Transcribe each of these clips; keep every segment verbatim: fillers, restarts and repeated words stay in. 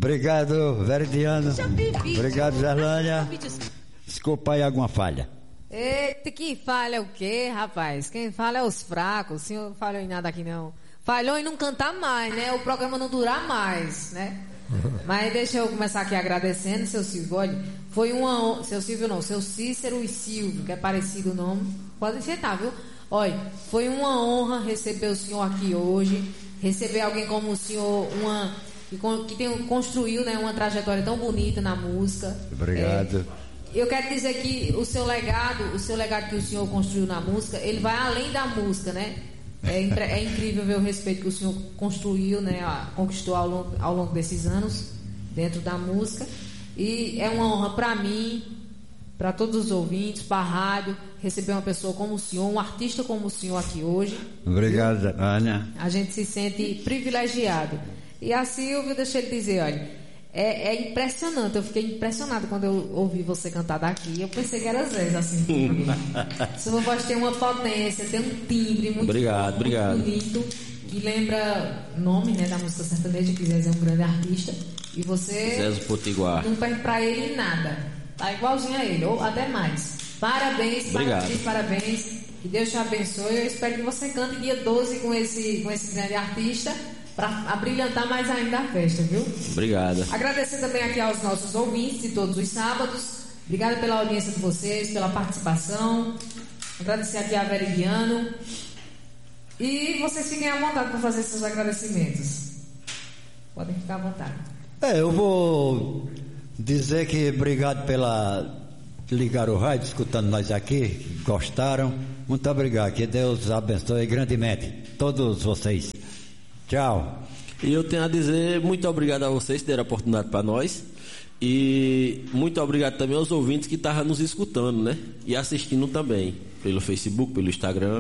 Obrigado, Veridiano. Obrigado, Gerlânia. Desculpa aí alguma falha. Eita, que falha o quê, rapaz? Quem fala é os fracos. O senhor não falhou em nada aqui, não. Falhou em não cantar mais, né? O programa não durar mais, né? Mas deixa eu começar aqui agradecendo, seu Silvio. Olha, foi uma honra. Seu Silvio não, seu Cícero e Silvio, que é parecido o nome. Pode aceitar, viu? Olha, foi uma honra receber o senhor aqui hoje. Receber alguém como o senhor, uma que, que tem, construiu, né, uma trajetória tão bonita na música. Obrigado. É, eu quero dizer que o seu legado, o seu legado que o senhor construiu na música, ele vai além da música, né? É, é incrível ver o respeito que o senhor construiu, né? Conquistou ao longo, ao longo desses anos dentro da música. E é uma honra para mim, para todos os ouvintes, para a rádio, receber uma pessoa como o senhor, um artista como o senhor aqui hoje. Obrigado, Ana. A gente se sente privilegiado. E a Silvia, deixa eu dizer, olha, é, é impressionante. Eu fiquei impressionado quando eu ouvi você cantar daqui. Eu pensei que era Zé, assim. Sua voz tem uma potência, tem um timbre muito, obrigado, muito obrigado. bonito, que lembra nome, né, da música sertaneja, que Zé é um grande artista. E você Zé Potiguar. Não perde pra ele nada. Tá igualzinho a ele, ou até mais. Parabéns, obrigado. parabéns, parabéns. Que Deus te abençoe. Eu espero que você cante dia doze com esse, com esse grande artista, para abrilhantar mais ainda a festa, viu? Obrigado. Agradecer também aqui aos nossos ouvintes de todos os sábados. Obrigada pela audiência de vocês, pela participação. Agradecer aqui a Veridiano. E vocês fiquem à vontade para fazer seus agradecimentos. Podem ficar à vontade. É, eu vou dizer que obrigado pela ligar o rádio, escutando nós aqui, gostaram. Muito obrigado, que Deus abençoe grandemente todos vocês. Tchau. E eu tenho a dizer muito obrigado a vocês que deram a oportunidade para nós. E muito obrigado também aos ouvintes que estavam nos escutando, né? E assistindo também, pelo Facebook, pelo Instagram.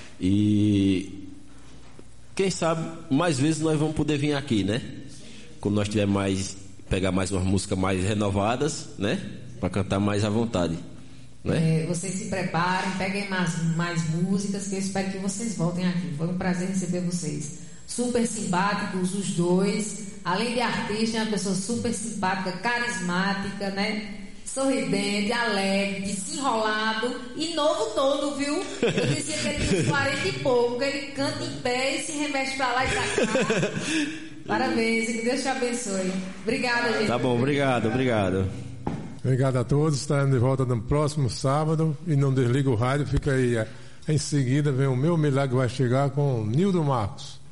E quem sabe mais vezes nós vamos poder vir aqui, né? Quando nós tiver mais, pegar mais umas músicas mais renovadas, né? Para cantar mais à vontade, né? É, vocês se preparem, peguem mais, mais músicas, que eu espero que vocês voltem aqui. Foi um prazer receber vocês. Super simpáticos os dois. Além de artista, é uma pessoa super simpática, carismática, né? Sorridente, alegre, desenrolado e novo todo, viu? Eu dizia que ele tem uns quarenta e pouco, que ele canta em pé e se remexe pra lá e pra cá. Parabéns, que Deus te abençoe. Obrigada, gente. Tá bom, obrigado, obrigado. Obrigado a todos, estaremos de volta no próximo sábado. E não desliga o rádio, fica aí. Em seguida vem o Meu Milagre Vai Chegar com Nildo Marcos.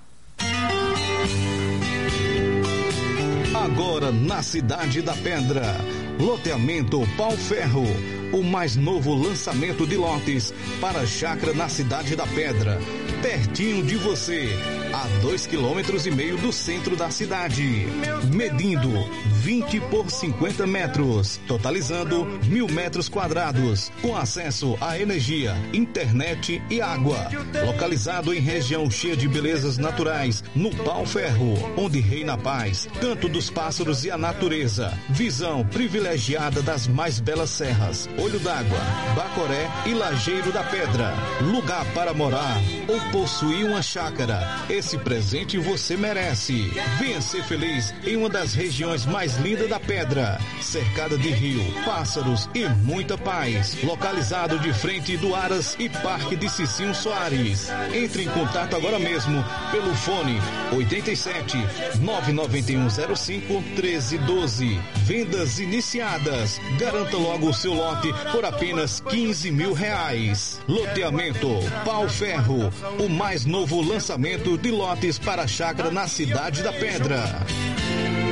Agora na Cidade da Pedra, loteamento Pau Ferro, o mais novo lançamento de lotes para chácara na Cidade da Pedra, pertinho de você, a dois quilômetros e meio do centro da cidade, medindo vinte por cinquenta metros, totalizando mil metros quadrados, com acesso à energia, internet e água, localizado em região cheia de belezas naturais, no Pau Ferro, onde reina a paz, canto dos pássaros e a natureza, visão privilegiada das mais belas serras, Olho d'Água, Bacoré e Lajeiro da Pedra, lugar para morar ou possuir uma chácara. Esse presente você merece. Venha ser feliz em uma das regiões mais lindas da Pedra, cercada de rio, pássaros e muita paz, localizado de frente do Aras e Parque de Cicinho Soares. Entre em contato agora mesmo pelo fone oitenta e sete, nove nove um zero cinco, um três um dois. Vendas iniciadas. Garanta logo o seu lote por apenas quinze mil reais. Loteamento Pau Ferro, o mais novo lançamento de lotes para chácara na Cidade da Pedra.